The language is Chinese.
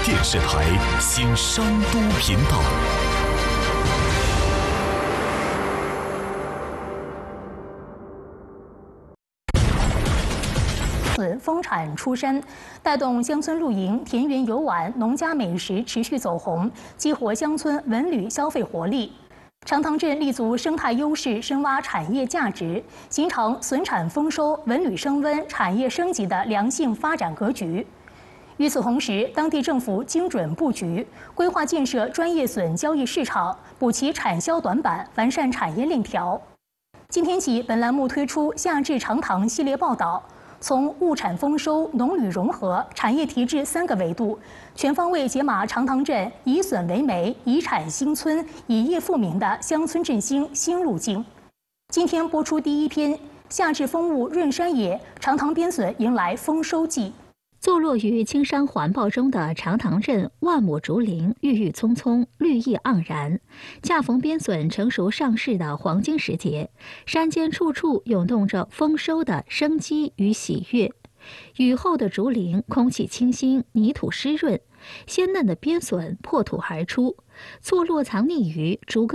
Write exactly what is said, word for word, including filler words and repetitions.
电视台新商都频道。 丰产出山，带动乡村露营、田园游玩、农家美食持续走红，激活乡村文旅消费活力。长塘镇立足生态优势，深挖产业价值，形成损产丰收、文旅升温、产业升级的良性发展格局。与此同时，当地政府精准布局，规划建设专业笋交易市场，补齐产销短板，完善产业链条。今天起，本栏目推出夏至长塘系列报道。从物产丰收、农旅融合、产业提质三个维度，全方位解码长塘镇以笋为媒、以产兴村、以业富民的乡村振兴新路径。今天播出第一篇：夏至风物润山野，长塘边笋迎来丰收季。 坐落于青山环抱中的长塘镇，万亩竹林郁郁葱葱，绿意盎然。恰逢边笋成熟上市的黄金时节，山间处处涌动着丰收的生机与喜悦。雨后的竹林，空气清新，泥土湿润，鲜嫩的边笋破土而出，错落藏匿于竹根